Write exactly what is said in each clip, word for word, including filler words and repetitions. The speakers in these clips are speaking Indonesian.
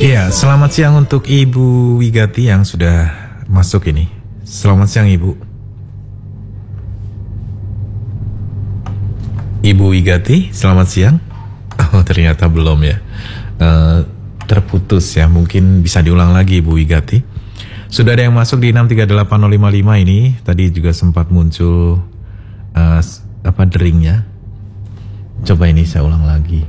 Iya, selamat siang untuk Ibu Wigati yang sudah masuk ini. Selamat siang Ibu. Ibu Wigati, selamat siang. Oh, ternyata belum ya. Uh, terputus ya, mungkin bisa diulang lagi Ibu Wigati. Sudah ada yang masuk di enam tiga delapan nol lima lima ini. Tadi juga sempat muncul uh, apa deringnya. Coba ini saya ulang lagi.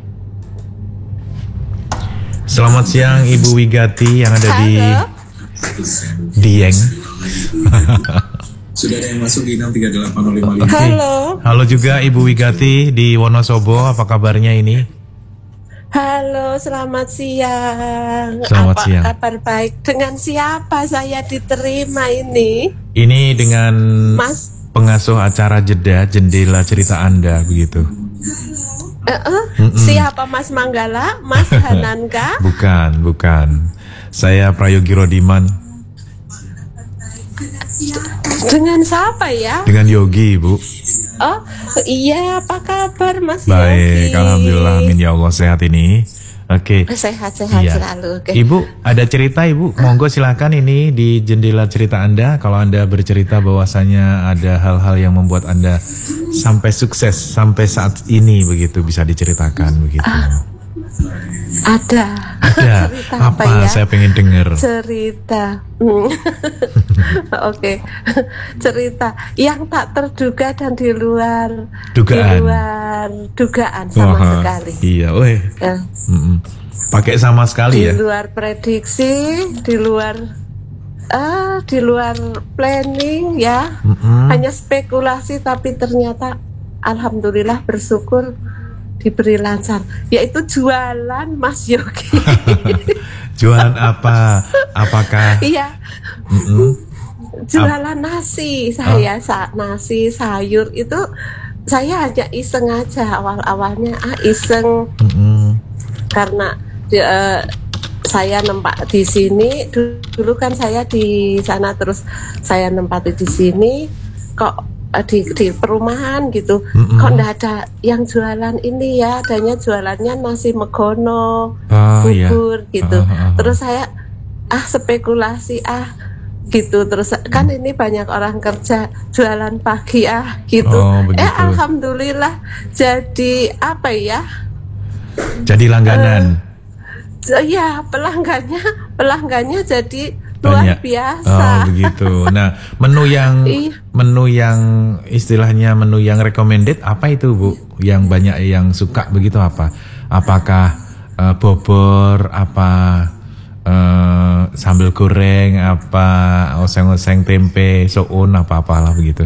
Selamat siang Ibu Wigati yang ada di Dieng. Sudah ada yang masuk di enam tiga delapan nol lima lima. Okay. Halo. Halo juga Ibu Wigati di Wonosobo, apa kabarnya ini? Halo, selamat siang. Selamat apa siang. kabar baik? Dengan siapa saya diterima ini? Ini dengan Mas pengasuh acara Jeda Jendela Cerita Anda begitu. Uh -uh. Siapa Mas Manggala? Mas Hananka? Bukan, bukan. Saya Prayogi Rodiman. Dengan siapa ya? Dengan Yogi, Ibu. Oh, iya, apa kabar Mas Baik, Yogi? alhamdulillah, amin ya Allah sehat ini. Oke. Sehat-sehat Iya. selalu. Oke. Ibu, ada cerita Ibu? Monggo silakan ini di Jendela Cerita Anda. Kalau Anda bercerita bahwasanya ada hal-hal yang membuat Anda sampai sukses sampai saat ini begitu, bisa diceritakan begitu. Ah, ada. Ada. Cerita apa? apa ya? Saya pengen dengar. Cerita. Hmm. Oke. Cerita yang tak terduga dan di luar Dugaan. di luar dugaan sama Wah, sekali. Iya, weh. Ya. Mm-mm. Pakai sama sekali Di ya. luar prediksi, di luar ah, di luar planning ya. Mm-mm. Hanya spekulasi tapi ternyata alhamdulillah bersyukur diberi lancar, yaitu jualan Mas Yogi. Jualan apa? Apakah? Iya. Mm-mm. Jualan nasi, saya sa nasi sayur itu saya hanya iseng aja awal-awalnya, ah iseng Mm-mm. karena di, eh, saya nempat di sini dulu kan saya di sana terus saya nempati di sini kok eh, di, di perumahan gitu. Mm-mm. Kok ndak ada yang jualan ini ya, adanya jualannya nasi megono, Oh, iya. bubur gitu. Ah, ah, ah. Terus saya ah spekulasi ah gitu, terus kan ini banyak orang kerja jualan pagi ah gitu. Oh, begitu. Eh alhamdulillah jadi apa ya? Jadi langganan. Uh, ya pelanggannya pelanggannya jadi luar Banyak. biasa. Oh, begitu. Nah, menu yang Iya. menu yang istilahnya menu yang recommended apa itu, Bu? Yang banyak yang suka begitu apa? Apakah eh, bobor, apa eh, sambal goreng, apa oseng-oseng tempe, soun, apa-apalah begitu.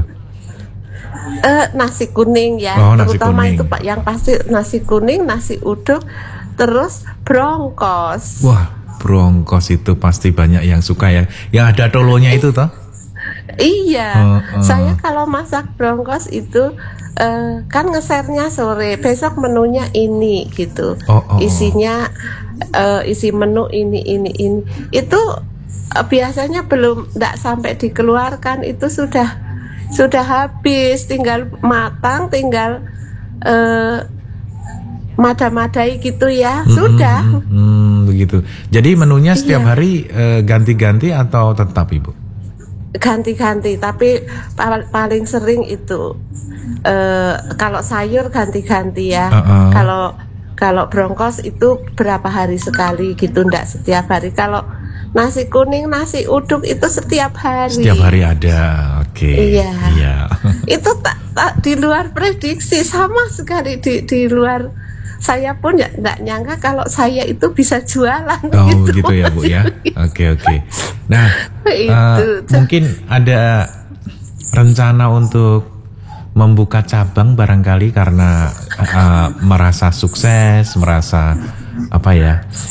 Eh, nasi kuning ya, Oh, nasi terutama kuning. itu Pak yang pasti nasi kuning, nasi uduk, terus brongkos. Wah, brongkos itu pasti banyak yang suka ya. Yang ada tolonya itu toh? Iya, Oh, oh. saya kalau masak brongkos itu eh, kan ngesernya sore, besok menunya ini gitu, Oh, oh, oh. isinya eh, isi menu ini ini ini itu eh, biasanya belum tidak sampai dikeluarkan itu sudah sudah habis, tinggal matang, tinggal eh, mada-madai gitu ya, Hmm, sudah hmm, hmm, begitu. Jadi menunya setiap Iya. hari eh, ganti-ganti atau tetap Ibu? ganti-ganti, tapi pal- paling sering itu eh, kalau sayur ganti-ganti ya. Uh-uh. Kalau kalau brongkos itu berapa hari sekali gitu, ndak setiap hari. Kalau nasi kuning, nasi uduk itu setiap hari. Setiap hari ada. Oke. Iya. Iya. Itu tak, tak di luar prediksi sama sekali, di di luar. Saya pun ya nggak nyangka kalau saya itu bisa jualan. Oh, gitu. begitu ya, Bu ya. Oke, oke. Nah, Itu. eh, mungkin ada rencana untuk membuka cabang barangkali karena eh, merasa sukses, merasa apa ya?